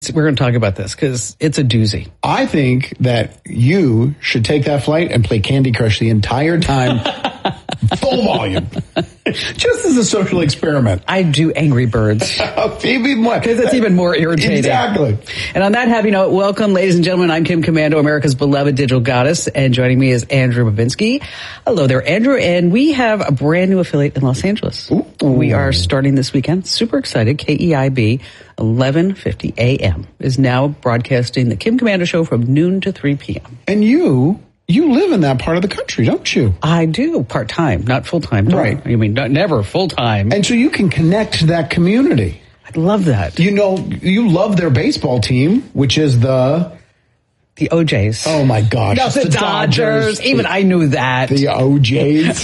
We're going to talk about this because it's a doozy. I think that you should take that flight and play Candy Crush the entire time, full volume, just as a social experiment. I do Angry Birds. Because it's even more irritating. Exactly. And on that happy note, welcome, ladies and gentlemen. I'm Kim Komando, America's beloved digital goddess, and joining me is Andrew Babinski. Hello there, Andrew. And we have a brand new affiliate in Los Angeles. Ooh. We are starting this weekend. Super excited. KEIB. 11:50 a.m. is now broadcasting the Kim Komando Show from noon to 3 p.m. And you live in that part of the country, don't you? I do, part-time, not full-time. Right. I mean, never full-time. And so you can connect to that community. I love that. You know, you love their baseball team, which is the OJs. Oh, my gosh. No, the Dodgers. Even I knew that. The OJs.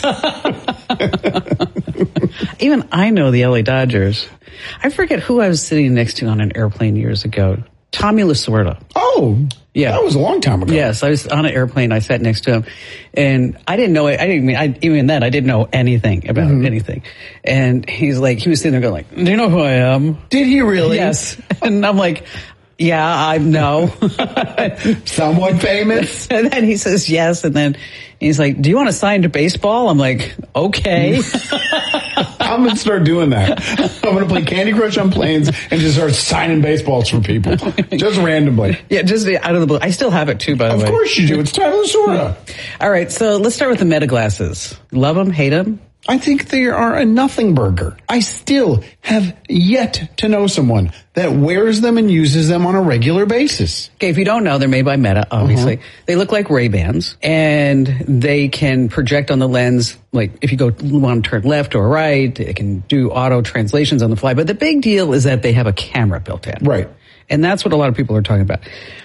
Even I know the LA Dodgers. I forget who I was sitting next to on an airplane years ago. Tommy Lasorda. Oh, yeah. That was a long time ago. Yes, I was on an airplane. I sat next to him, and I didn't know it. Even then, I didn't know anything about anything. And he was sitting there going like, "Do you know who I am?" Did he really? Yes. And I'm like, "Yeah, I know." Someone famous? And then he says yes, and then he's like, "Do you want to sign to baseball?" I'm like, "Okay." I'm going to start doing that. I'm going to play Candy Crush on planes and just start signing baseballs for people. Just randomly. Yeah, just out of the blue. I still have it too, by the way. Of course you do. It's Tommy Lasorda. All right, so let's start with the Meta glasses. Love them, hate them? I think they are a nothing burger. I still have yet to know someone that wears them and uses them on a regular basis. Okay, if you don't know, they're made by Meta, obviously. They look like Ray-Bans, and they can project on the lens, like if you want to turn left or right, it can do auto translations on the fly. But the big deal is that they have a camera built in. Right. And that's what a lot of people are talking about.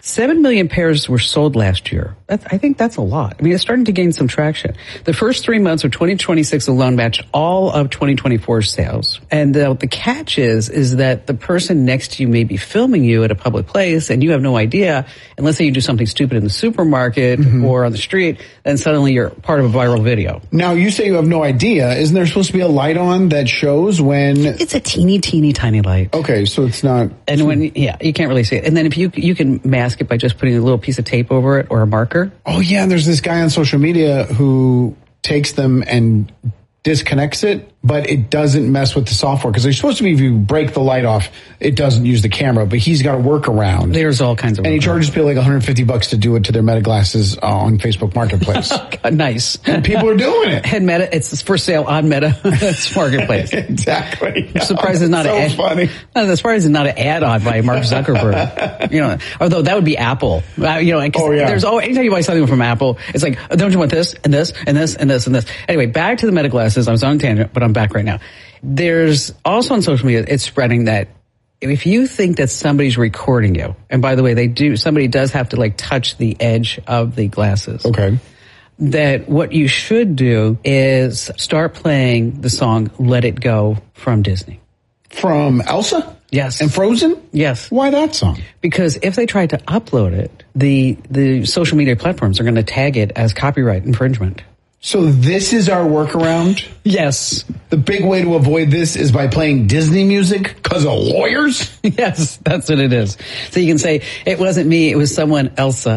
7 million pairs were sold last year. I think that's a lot. I mean, it's starting to gain some traction. The first 3 months of 2026 alone matched all of 2024 sales. And the catch is that the person next to you may be filming you at a public place and you have no idea. And let's say you do something stupid in the supermarket or on the street, then suddenly you're part of a viral video. Now, you say you have no idea. Isn't there supposed to be a light on that shows when... It's a teeny tiny light. Okay, so it's not... And when, you can't really see it. And then if you can mask it by just putting a little piece of tape over it or a marker. Oh, yeah, there's this guy on social media who takes them and disconnects it, but it doesn't mess with the software because they're supposed to be, if you break the light off, it doesn't use the camera, but he's got a workaround. There's all kinds of And he charges people like $150 to do it to their Meta glasses on Facebook Marketplace. Nice. And people are doing it. And Meta, it's for sale on Meta Marketplace. Exactly. I'm surprised it's not so funny. I'm surprised it's not an add-on by Mark Zuckerberg. Although that would be Apple. There's always, anytime you buy something from Apple, it's like, don't you want this and this and this and this and this? Anyway, back to the Meta glasses. I was on a tangent, but I'm back right now. There's also on social media, it's spreading that if you think that somebody's recording you, and by the way, somebody does have to touch the edge of the glasses. Okay. That what you should do is start playing the song Let It Go from Disney. From Elsa? Yes. And Frozen? Yes. Why that song? Because if they try to upload it, the social media platforms are going to tag it as copyright infringement. So this is our workaround? Yes. The big way to avoid this is by playing Disney music because of lawyers? Yes, that's what it is. So you can say, it wasn't me, it was someone Elsa.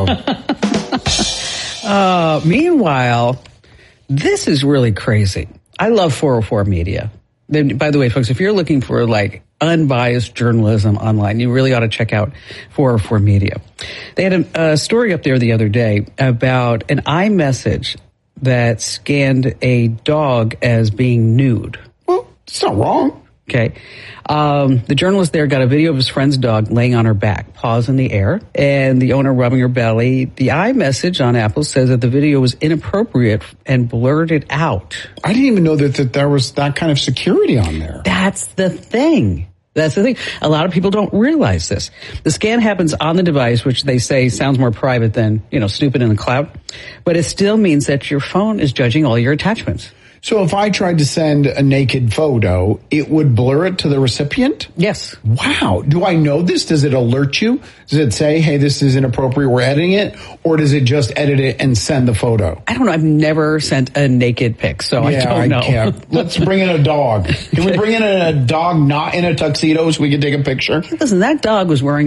Oh. Meanwhile, this is really crazy. I love 404 Media. By the way, folks, if you're looking for unbiased journalism online, you really ought to check out 404 Media. They had a story up there the other day about an iMessage that scanned a dog as being nude. Well, it's not wrong. Okay. The journalist there got a video of his friend's dog laying on her back, paws in the air, and the owner rubbing her belly. The iMessage on Apple says that the video was inappropriate and blurred it out. I didn't even know that there was that kind of security on there. That's the thing. That's the thing. A lot of people don't realize this. The scan happens on the device, which they say sounds more private than, snooping in the cloud. But it still means that your phone is judging all your attachments. So if I tried to send a naked photo, it would blur it to the recipient? Yes. Wow. Do I know this? Does it alert you? Does it say, hey, this is inappropriate, we're editing it? Or does it just edit it and send the photo? I don't know. I've never sent a naked pic, so I don't know. Can't. Let's bring in a dog. Can we bring in a dog not in a tuxedo so we can take a picture? Listen, that dog was wearing